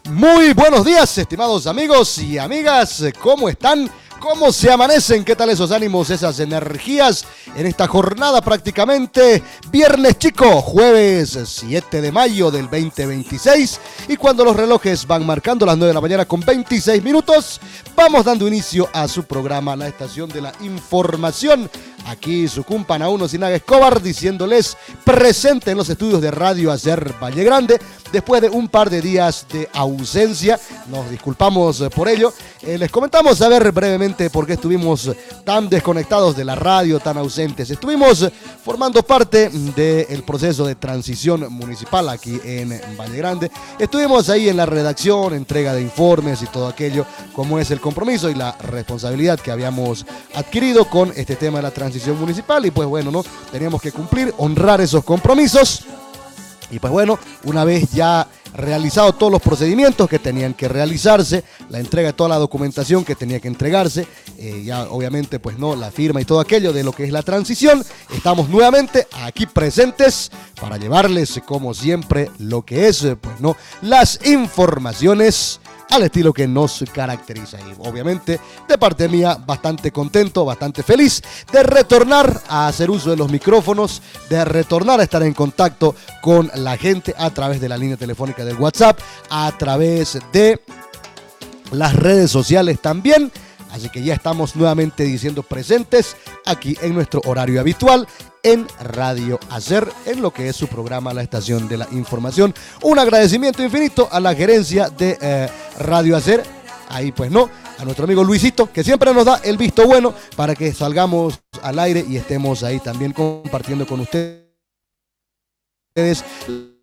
Muy buenos días, estimados amigos y amigas, ¿cómo están? ¿Cómo se amanecen? ¿Qué tal esos ánimos, esas energías en esta jornada prácticamente viernes chico, jueves 7 de mayo del 2026? Y cuando los relojes van marcando las 9 de la mañana con 26 minutos, vamos dando inicio a su programa, La Estación de la Información. Aquí su cumpa Nauno Sinaga Escobar diciéndoles presente en los estudios de Radio Acer Valle Grande. Después de un par de días de ausencia, nos disculpamos por ello. Les comentamos a ver brevemente por qué estuvimos tan desconectados de la radio, tan ausentes. Estuvimos formando parte del proceso de transición municipal aquí en Valle Grande. Estuvimos ahí en la redacción, entrega de informes y todo aquello, como es el compromiso y la responsabilidad que habíamos adquirido con este tema de la transición municipal. Y pues bueno, ¿no? Teníamos que cumplir, honrar esos compromisos. Y pues bueno, una vez ya realizado todos los procedimientos que tenían que realizarse, la entrega de toda la documentación que tenía que entregarse, ya obviamente pues no, la firma y todo aquello de lo que es la transición, estamos nuevamente aquí presentes para llevarles como siempre lo que es pues no, las informaciones al estilo que nos caracteriza. Y obviamente de parte mía bastante contento, bastante feliz de retornar a hacer uso de los micrófonos, de retornar a estar en contacto con la gente a través de la línea telefónica del WhatsApp, a través de las redes sociales también. Así que ya estamos nuevamente diciendo presentes aquí en nuestro horario habitual en Radio Acer, en lo que es su programa La Estación de la Información. Un agradecimiento infinito a la gerencia de Radio Acer, ahí pues no, a nuestro amigo Luisito, que siempre nos da el visto bueno para que salgamos al aire y estemos ahí también compartiendo con ustedes